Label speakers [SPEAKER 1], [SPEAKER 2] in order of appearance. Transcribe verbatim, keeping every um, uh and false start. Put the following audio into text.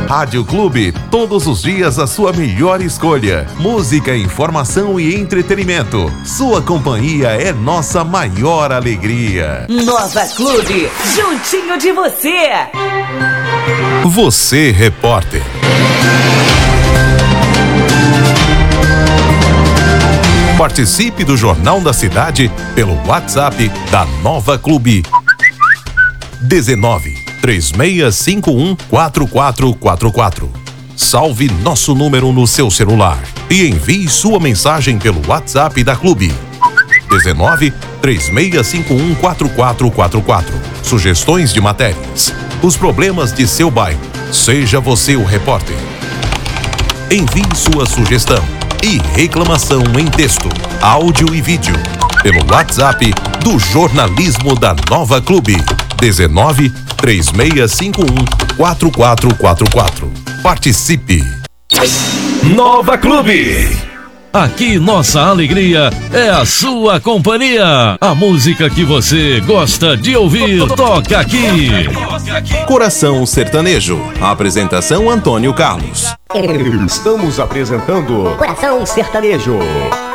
[SPEAKER 1] Rádio Clube, todos os dias a sua melhor escolha. Música, informação e entretenimento. Sua companhia é nossa maior alegria.
[SPEAKER 2] Nova Clube, juntinho de você.
[SPEAKER 1] Você, repórter. Participe do Jornal da Cidade pelo WhatsApp da Nova Clube. dezenove, três seis cinco um, quatro quatro quatro quatro. Salve nosso número no seu celular e envie sua mensagem pelo WhatsApp da Clube. dezenove, três seis cinco um, quatro quatro quatro quatro. Sugestões de matérias. Os problemas de seu bairro. Seja você o repórter. Envie sua sugestão e reclamação em texto, áudio e vídeo pelo WhatsApp do jornalismo da Nova Clube. dezenove, três seis cinco um, quatro quatro quatro quatro. Participe!
[SPEAKER 3] Nova Clube. Aqui nossa alegria é a sua companhia. A música que você gosta de ouvir, toca aqui.
[SPEAKER 1] Coração Sertanejo. Apresentação Antônio Carlos.
[SPEAKER 4] Estamos apresentando Coração Sertanejo.